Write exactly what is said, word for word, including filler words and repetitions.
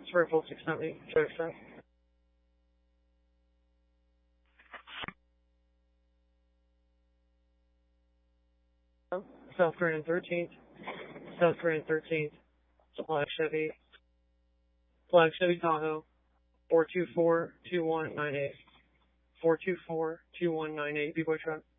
for a full six seventy. Should accept. South Korean thirteenth. South Korean thirteenth. Flag Chevy. Flag Chevy Tahoe. four two four, two one nine eight. four two four, two one nine eight. B-Boy truck.